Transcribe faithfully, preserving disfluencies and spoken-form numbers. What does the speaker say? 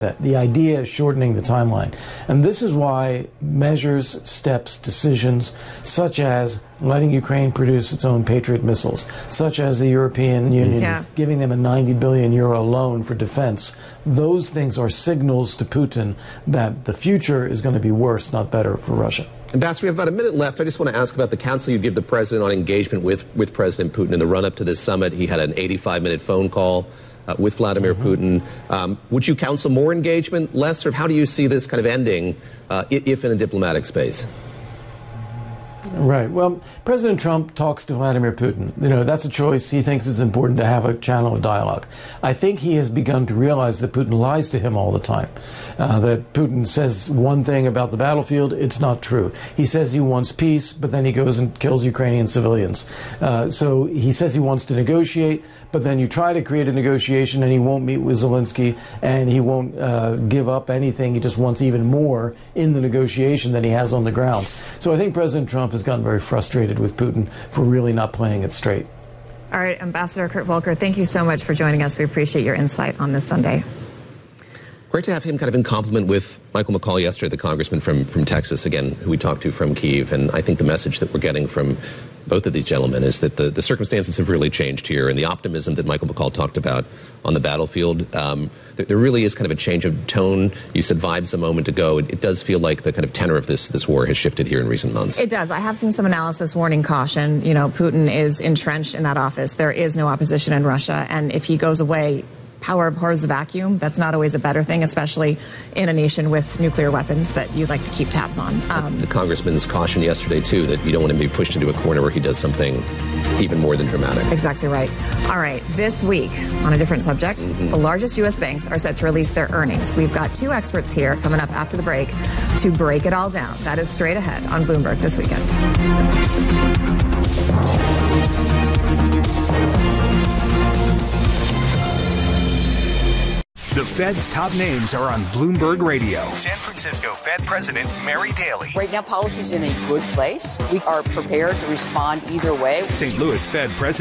That the idea is shortening the timeline. And this is why measures, steps, decisions, such as letting Ukraine produce its own Patriot missiles, such as the European Union yeah. giving them a ninety billion euro loan for defense, those things are signals to Putin that the future is going to be worse, not better, for Russia. Ambassador, we have about a minute left. I just want to ask about the counsel you give the president on engagement with, with President Putin in the run-up to this summit. He had an eighty-five minute phone call Uh, with Vladimir mm-hmm. Putin. Um, would you counsel more engagement, less, or how do you see this kind of ending, uh, if in a diplomatic space? Right. Well, President Trump talks to Vladimir Putin. You know, that's a choice. He thinks it's important to have a channel of dialogue. I think he has begun to realize that Putin lies to him all the time. Uh, that Putin says one thing about the battlefield, it's not true. He says he wants peace, but then he goes and kills Ukrainian civilians. Uh, so he says he wants to negotiate, but then you try to create a negotiation and he won't meet with Zelensky and he won't uh, give up anything. He just wants even more in the negotiation than he has on the ground. So I think President Trump has gotten very frustrated with Putin for really not playing it straight. All right, Ambassador Kurt Volker, thank you so much for joining us. We appreciate your insight on this Sunday. Great to have him kind of in compliment with Michael McCaul yesterday, the congressman from, from Texas, again, who we talked to from Kyiv. And I think the message that we're getting from both of these gentlemen is that the, the circumstances have really changed here. And the optimism that Michael McCaul talked about on the battlefield, um, there, there really is kind of a change of tone. You said vibes a moment ago. It, it does feel like the kind of tenor of this, this war has shifted here in recent months. It does. I have seen some analysis warning caution. You know, Putin is entrenched in that office. There is no opposition in Russia. And if he goes away, power abhors the vacuum. That's not always a better thing, especially in a nation with nuclear weapons that you'd like to keep tabs on. Um, the congressman's caution yesterday, too, that you don't want him to be pushed into a corner where he does something even more than dramatic. Exactly right. All right. This week, on a different subject, mm-hmm. the largest U S banks are set to release their earnings. We've got two experts here coming up after the break to break it all down. That is straight ahead on Bloomberg this weekend. The Fed's top names are on Bloomberg Radio. San Francisco Fed President Mary Daly. Right now, policy's in a good place. We are prepared to respond either way. Saint Louis Fed President